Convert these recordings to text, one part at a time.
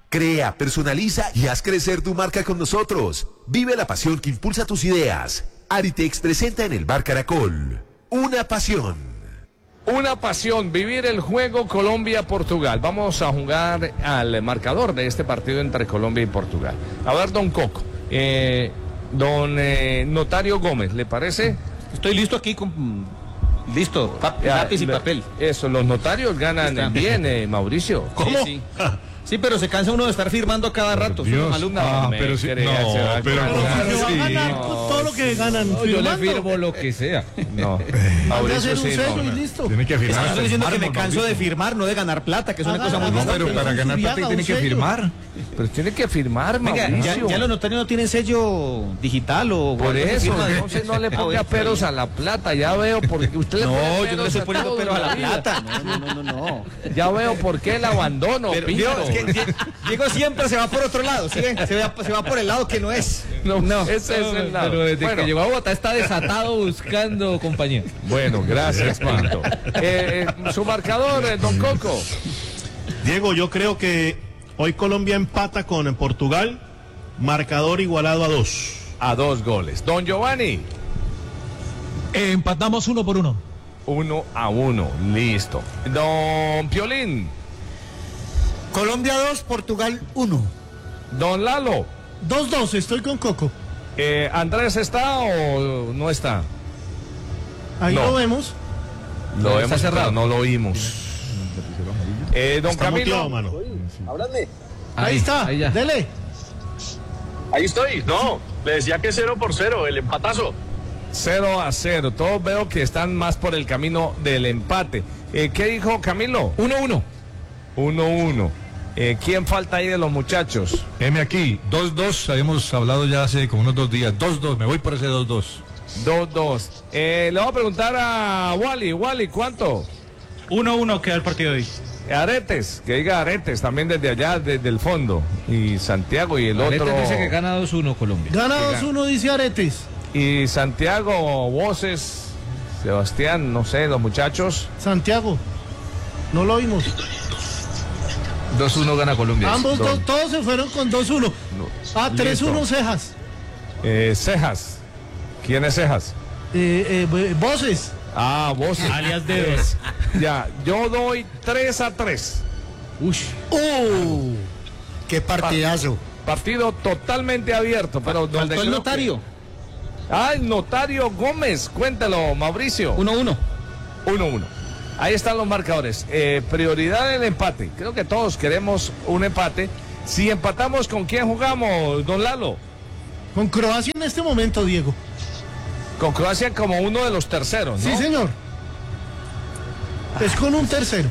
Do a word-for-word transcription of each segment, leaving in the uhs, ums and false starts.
Crea, personaliza y haz crecer tu marca con nosotros. Vive la pasión que impulsa tus ideas. Aritex presenta en el Bar Caracol una pasión. Una pasión, vivir el juego Colombia-Portugal. Vamos a jugar al marcador de este partido entre Colombia y Portugal. A ver, don Coco, eh, don eh, Notario Gómez, ¿le parece? Estoy listo aquí con... Listo, pap Ya, lápiz y le, papel. Eso, los notarios ganan bien, eh, Mauricio. ¿Cómo? Sí, sí. Sí, pero se cansa uno de estar firmando a cada rato. Dios. Alumno. Ah, me pero sí, creas, no, se va a pero colgar. ¿cómo Se va a así? ganar No, todo lo que ganan. No, yo le firmando. firmo lo que sea. No, Voy a Mauricio hacer un sí, sello no. y listo. Tiene que Estoy firmar. diciendo que me Firmar, canso de Mauricio. firmar, no de ganar plata, que es una Haga- cosa muy haga- No, distinta. pero para ganar plata Haga tiene un que sello. firmar. Pero tiene que firmar, Venga, Mauricio. ya, ya los notarios no tienen sello digital o... Por o algo así, eso, firma de- entonces no le Ah, ponga bueno, peros a la plata, ya veo porque usted le No, pone yo no le peros estoy a poniendo todo peros a en la vida. plata. No, no, no, no, no. Ya veo por qué el abandono, Pero, Pinto. Dios, es que Die- Diego siempre se va por otro lado, ¿sí ven? Se va, se va por el lado que no es. No, No, ese es el lado. Pero desde Bueno, que llegó a Bogotá está desatado buscando compañía. bueno, gracias, Pinto. Eh, eh, su marcador, eh, don Coco. Diego, yo creo que hoy Colombia empata con Portugal, marcador igualado a dos. A dos goles. Don Giovanni. Eh, empatamos uno por uno. Uno a uno, listo. Don Piolín. Colombia dos, Portugal uno. Don Lalo. dos dos, estoy con Coco. Eh, ¿Andrés está o no está? Ahí No. lo vemos. Lo Está hemos cerrado. cerrado, no lo oímos. Eh, don Está Camilo. muteado, mano. Ahí, está, ahí ya. dele. Ahí estoy, no, le decía que cero por cero, el empatazo. cero a cero. Todos veo que están más por el camino del empate. Eh, ¿Qué dijo Camilo? uno uno. uno uno. Eh, ¿Quién falta ahí de los muchachos? M aquí, dos dos, habíamos hablado ya hace como unos dos días. dos dos, me voy por ese dos dos. dos dos. Eh, le voy a preguntar a Wally. Wally, ¿cuánto? uno uno queda el partido de hoy. Aretes, que diga Aretes también desde allá, desde el fondo. Y Santiago y el Aretes otro. dice que gana dos uno Colombia. Gana dos uno, dice Aretes. Y Santiago, Voces, Sebastián, no sé, los muchachos. Santiago. No lo oímos. dos uno gana Colombia. Ambos Don- dos, todos se fueron con dos uno. Ah, tres uno Listo. Cejas. Eh, Cejas. ¿Quién es Cejas? Eh, eh, voces. Ah, Voces. Alias dedos. Ya, yo doy tres a tres. Ush. ¡Uh! ¡Qué partidazo! Partido totalmente abierto, pero donde Faltó el creo notario. que- Ah, el notario Gómez. Cuéntalo, Mauricio. uno uno. uno uno. Ahí están los marcadores. Eh, prioridad del empate. Creo que todos queremos un empate. Si empatamos, ¿con quién jugamos, don Lalo? Con Croacia en este momento, Diego. Con Croacia como uno de los terceros, ¿no? Sí, señor. Es con un tercero.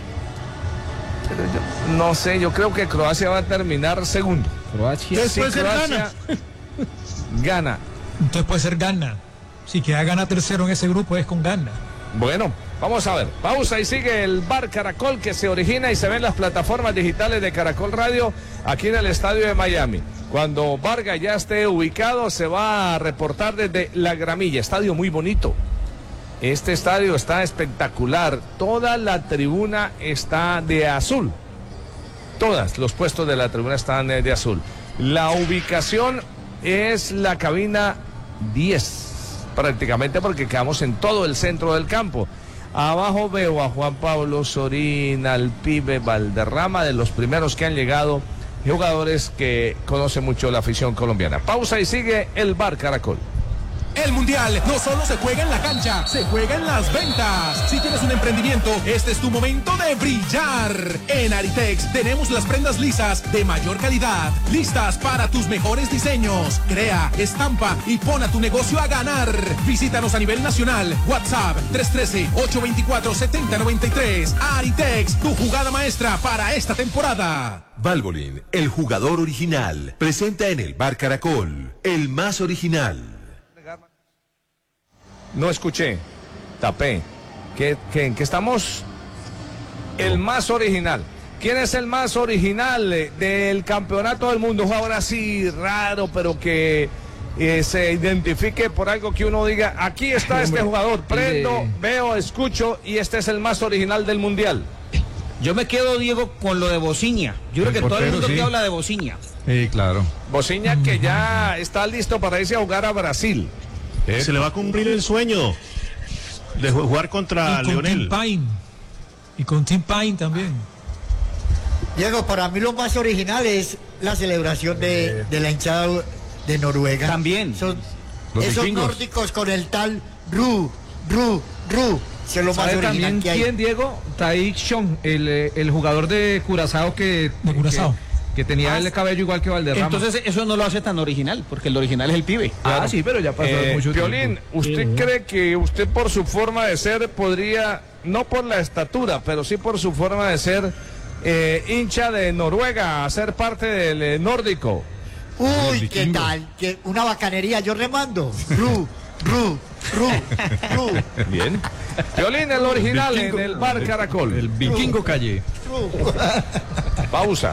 No sé, yo creo que Croacia va a terminar segundo. Croacia. Después Si él Croacia gana. Entonces puede ser Ghana. Si queda gana tercero en ese grupo es con Ghana. Bueno, vamos a ver. Pausa y sigue el Bar Caracol que se origina y se ve en las plataformas digitales de Caracol Radio aquí en el estadio de Miami. Cuando Vargas ya esté ubicado, se va a reportar desde La Gramilla. Estadio muy bonito. Este estadio está espectacular. Toda la tribuna está de azul. Todas los puestos de la tribuna están eh, de azul. La ubicación es la cabina diez. Prácticamente porque quedamos en todo el centro del campo. Abajo veo a Juan Pablo Sorín, al pibe Valderrama, de los primeros que han llegado, jugadores que conocen mucho la afición colombiana. Pausa y sigue el Bar Caracol. El Mundial no solo se juega en la cancha, se juega en las ventas. Si tienes un emprendimiento, este es tu momento de brillar. En Aritex tenemos las prendas lisas de mayor calidad, listas para tus mejores diseños. Crea, estampa y pon a tu negocio a ganar. Visítanos a nivel nacional. WhatsApp tres uno tres, ocho dos cuatro, siete cero nueve tres. Aritex, tu jugada maestra para esta temporada. Valvoline, el jugador original, presenta en el Bar Caracol, el más original. No escuché, tapé. ¿Qué, qué, ¿En qué estamos? El más original. ¿Quién es el más original eh, del campeonato del mundo? Ahora sí, raro, pero que eh, se identifique por algo que uno diga, aquí está este jugador, prendo, de- veo, escucho y este es el más original del mundial. Yo me quedo, Diego, con lo de Bociña. Yo creo El que todo el portero, mundo sí. que habla de Bociña. Sí, claro. Bociña que ya está listo para irse a jugar a Brasil. Se le va a cumplir el sueño de jugar contra Y con Lionel. Tim Pine. Y con Tim Pine también. Diego, para mí lo más original es la celebración de, de la hinchada de Noruega. También. Son Los esos vikingos. nórdicos con el tal Ru, Ru, Ru. Eso es lo más ¿Sabe original también que hay. quién, Diego? Taik Shon, el, eh, el jugador de Curazao que, De Curazao. que, que tenía el cabello igual que Valderrama. Entonces eso no lo hace tan original, porque el original es el pibe. ah, sí, pero ya pasó Eh, mucho Piolín, tiempo. ¿usted cree que usted por su forma de ser podría, no por la estatura, pero sí por su forma de ser eh, hincha de Noruega, ser parte del eh, nórdico? Uy, ¿qué tal? ¿Qué- una bacanería, yo remando. Ru, Ru, Ru, Ru, Bien. Piolín, el original vikingo. en el bar Caracol. El vikingo calle. Ru. Pausa.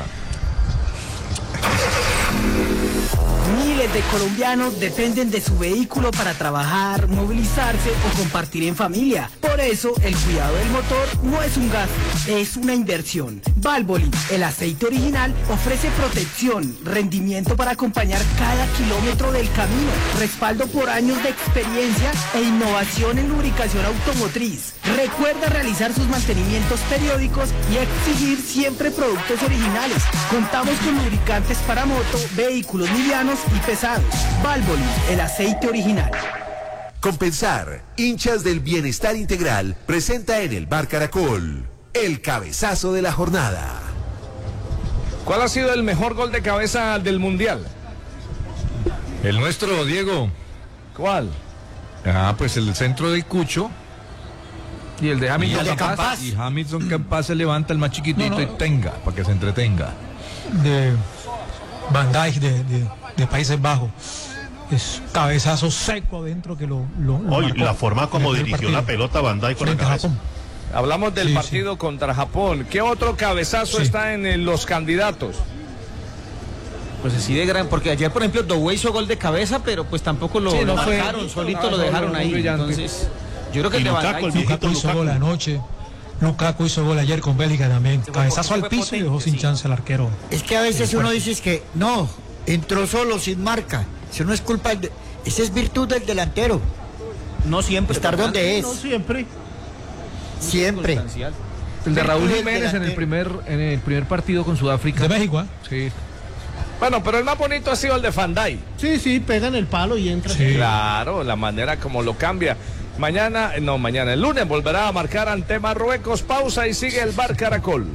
Miles de colombianos dependen de su vehículo para trabajar, movilizarse o compartir en familia. Por eso, el cuidado del motor no es un gasto, es una inversión. Valvoline, el aceite original, ofrece protección, rendimiento para acompañar cada kilómetro del camino, respaldo por años de experiencia e innovación en lubricación automotriz. Recuerda realizar sus mantenimientos periódicos y exigir siempre productos originales. Contamos con lubricantes para moto, vehículos livianos y pesados. Valvoline, el aceite original. Compensar, hinchas del bienestar integral, presenta en el bar Caracol el cabezazo de la jornada. ¿Cuál ha sido el mejor gol de cabeza del Mundial? El nuestro, Diego. ¿Cuál? Ah, pues el centro del Cucho. Y el de Hamilton el de Campas. Campas. Y Hamilton Campas se levanta el más chiquitito No, no. y tenga, para que se entretenga. De Van Dijk de, de, de Países Bajos. Es cabezazo seco adentro que lo, lo, lo Hoy, marcó la forma como en el dirigió partido la pelota Van Dijk con la frente a cabeza. Japón. Hablamos del Sí, partido contra Japón. ¿Qué otro cabezazo Sí. está en, en los candidatos? Pues así de gran, porque ayer, por ejemplo, Doué hizo gol de cabeza, pero pues tampoco lo, Sí, no lo fue- marcaron, solito ah, lo no, dejaron no, ahí. brillante. Entonces, yo creo que Y el de Van Lukaku, el Dijk- viejito Lukaku hizo Lukaku. gol anoche. Lukaku hizo gol ayer con Bélgica también. fue- Cabezazo fue al piso y potente, dejó sin sí. chance al arquero. Es que a veces uno dice que no, entró solo, sin marca. Eso no es culpa del... de- Esa es virtud del delantero. no siempre. Estar ¿verdad? donde es. No siempre. Siempre. Circunstancial. El de Raúl Virtud del Jiménez en el delantero. primer en el primer partido con Sudáfrica. De México, ¿eh? Sí. Bueno, pero el más bonito ha sido el de Van Dijk. Sí, sí, pegan el palo y entra. Sí. Claro, la manera como lo cambia. Mañana, no, mañana, el lunes volverá a marcar ante Marruecos. Pausa y sigue el bar Caracol.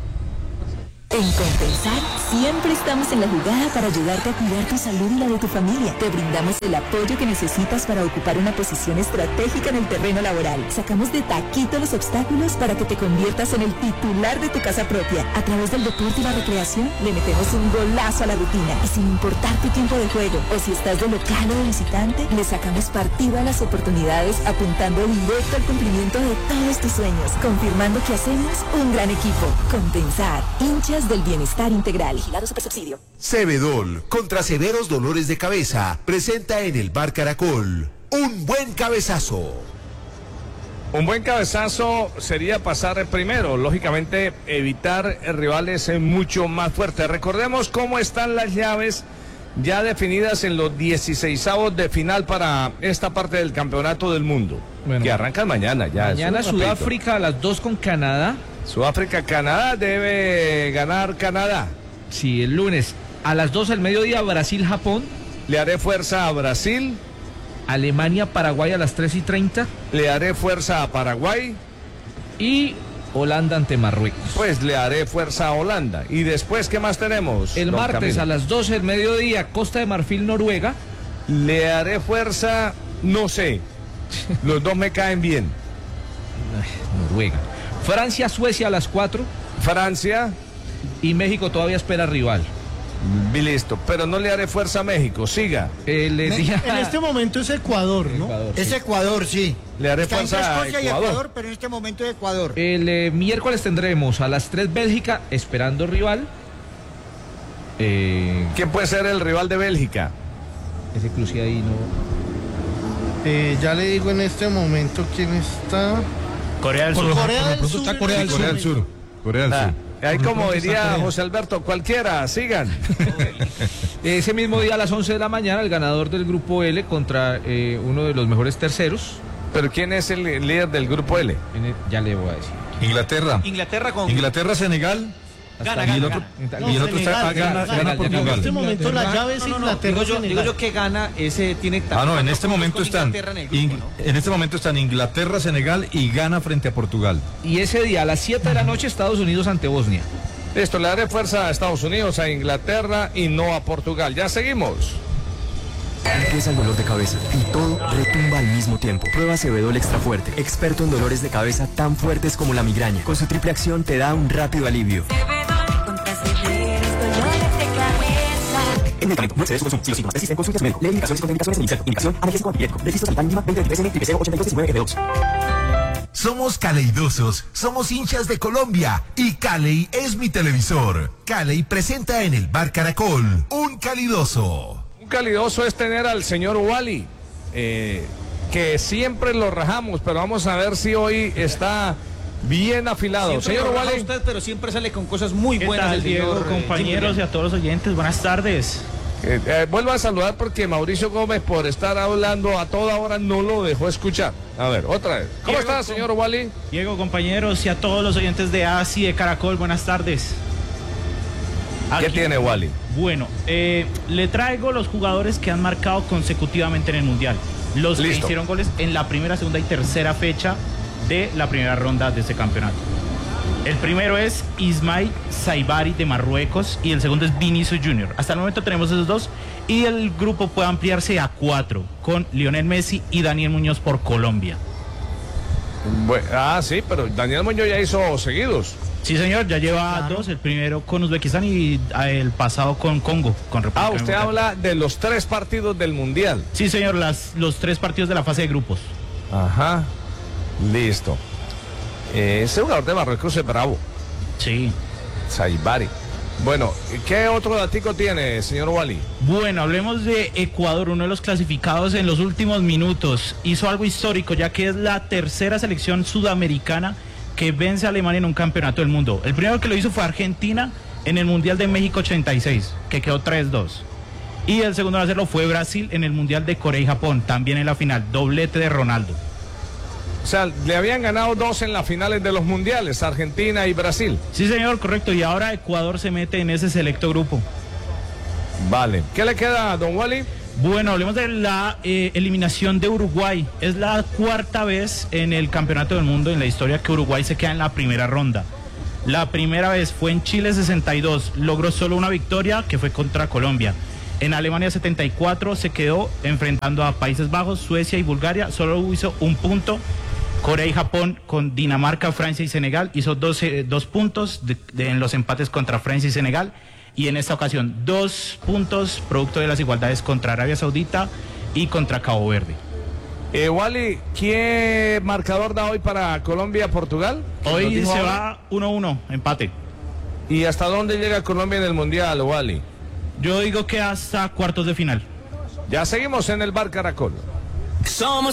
En Compensar siempre estamos en la jugada para ayudarte a cuidar tu salud y la de tu familia. Te brindamos el apoyo que necesitas para ocupar una posición estratégica en el terreno laboral. Sacamos de taquito los obstáculos para que te conviertas en el titular de tu casa propia. A través del deporte y la recreación le metemos un golazo a la rutina. Y sin importar tu tiempo de juego o si estás de local o de visitante, le sacamos partido a las oportunidades apuntando directo al cumplimiento de todos tus sueños. Confirmando que hacemos un gran equipo. Compensar. Hinchas del bienestar integral. Vigilado Supersubsidio. Cebedol, contra severos dolores de cabeza, presenta en el bar Caracol un buen cabezazo. Un buen cabezazo sería pasar primero, lógicamente evitar rivales mucho más fuertes. Recordemos cómo están las llaves ya definidas en los dieciseisavos de final para esta parte del campeonato del mundo, Bueno. que arrancan mañana ya. Mañana eso es rapidito. Sudáfrica a las dos con Canadá. Sudáfrica, Canadá, debe ganar Canadá. Sí, el lunes a las dos del mediodía Brasil, Japón. Le haré fuerza a Brasil. Alemania, Paraguay a las tres y treinta. Le haré fuerza a Paraguay. Y Holanda ante Marruecos. Pues le haré fuerza a Holanda. Y después, ¿qué más tenemos? El don martes Camilo? a las doce del mediodía Costa de Marfil, Noruega. Le haré fuerza, no sé. Los dos me caen bien. Noruega. Francia, Suecia a las cuatro. Francia. Y México todavía espera rival. Y listo. Pero no le haré fuerza a México. Siga. El En día... este momento es Ecuador, ¿no? Ecuador, Es sí. Ecuador, sí. Le haré Está entre fuerza a Escocia y Ecuador. Ecuador, pero en este momento es Ecuador. El eh, miércoles tendremos a las tres Bélgica esperando rival. Eh, ¿Quién puede ser el rival de Bélgica? ese cruce ahí no. Eh, ya le digo en este momento quién está. Corea del Por Sur. lo, Corea por lo del pronto Sur está en Corea del este Sur. Corea del Sur. Corea del Ah, Sur. ahí Por lo como pronto está diría Corea. José Alberto, cualquiera, sigan. Ese mismo día a las once de la mañana, el ganador del grupo L contra eh, uno de los mejores terceros. Pero ¿quién es el líder del grupo L? En el- ya le voy a decir. Inglaterra. Inglaterra con... Inglaterra, Senegal. Gana, y el gana, otro, gana. y el otro está, Senegal, ah, gana, Senegal, gana Senegal, Portugal. En este momento la llave es No, no, no, Inglaterra. digo yo, digo Senegal. yo que gana, ese tiene... Ah, no, en este con- momento con están Inglaterra en el grupo, Ing- ¿no? en este momento están Inglaterra, Senegal y Ghana frente a Portugal. Y ese día a las siete de la noche, Estados Unidos ante Bosnia. Listo, le daré fuerza a Estados Unidos, a Inglaterra y no a Portugal. Ya seguimos. Empieza el dolor de cabeza y todo retumba al mismo tiempo. Prueba Cebedol Extra Fuerte, experto en dolores de cabeza tan fuertes como la migraña. Con su triple acción te da un rápido alivio. El medicamento no excede su consumo. Si los síntomas persisten, consulte a su médico. Lee indicaciones y contraindicaciones en el INSERT. Indicación, analgésico antipirético. Registro sanitario Lima veinte veintitrés N triple cero ochenta y dos diecinueve G dos. Somos caleidosos, somos hinchas de Colombia y Caley es mi televisor. Caley presenta en el Bar Caracol un calidoso. Un calidoso es tener al señor Wally, eh, que siempre lo rajamos, pero vamos a ver si hoy está bien afilado. Siempre Señor lo raja Wally. usted, pero siempre sale con cosas muy ¿Qué buenas. tal, el Diego, señor, eh, compañeros Jimmy y a todos los oyentes? Buenas tardes. Eh, eh, vuelvo a saludar porque Mauricio Gómez, por estar hablando a toda hora, no lo dejó escuchar. A ver, otra vez. ¿Cómo Diego, está, señor Wally? Diego, compañeros y a todos los oyentes de A S I de Caracol, buenas tardes. ¿Qué Aquí- tiene Wally? Bueno, eh, le traigo los jugadores que han marcado consecutivamente en el Mundial. Los que Listo. hicieron goles en la primera, segunda y tercera fecha de la primera ronda de este campeonato. El primero es Ismail Saibari de Marruecos y el segundo es Vinicius Junior Hasta el momento tenemos esos dos y el grupo puede ampliarse a cuatro con Lionel Messi y Daniel Muñoz por Colombia. Bueno, ah, sí, pero Daniel Muñoz ya hizo seguidos. Sí, señor, ya lleva Claro. dos, el primero con Uzbekistán y ah, el pasado con Congo, con República Ah, usted Democrática. habla de los tres partidos del Mundial. Sí, señor, las, los tres partidos de la fase de grupos. Ajá. Listo. Eh, ese jugador de Marruecos es bravo. Sí. Saibari. Bueno, ¿qué otro datico tiene, señor Wally? Bueno, hablemos de Ecuador, uno de los clasificados en los últimos minutos. Hizo algo histórico, ya que es la tercera selección sudamericana que vence a Alemania en un campeonato del mundo. El primero que lo hizo fue Argentina en el Mundial de México ochenta y seis, que quedó tres dos. Y el segundo en hacerlo fue Brasil en el Mundial de Corea y Japón, también en la final, doblete de Ronaldo. O sea, le habían ganado dos en las finales de los mundiales, Argentina y Brasil. Sí, señor, correcto. Y ahora Ecuador se mete en ese selecto grupo. Vale. ¿Qué le queda a don Wally? Bueno, hablemos de la eh, eliminación de Uruguay. Es la cuarta vez en el Campeonato del Mundo en la historia que Uruguay se queda en la primera ronda. La primera vez fue en Chile sesenta y dos, logró solo una victoria que fue contra Colombia. En Alemania setenta y cuatro se quedó enfrentando a Países Bajos, Suecia y Bulgaria, solo hizo un punto. Corea y Japón con Dinamarca, Francia y Senegal hizo doce, dos puntos de, de, en los empates contra Francia y Senegal. Y en esta ocasión dos puntos producto de las igualdades contra Arabia Saudita y contra Cabo Verde. Eh, Wally, ¿qué marcador da hoy para Colombia-Portugal? Hoy se va uno uno, empate. ¿Y hasta dónde llega Colombia en el Mundial, Wally? Yo digo que hasta cuartos de final. Ya seguimos en el Bar Caracol. Somos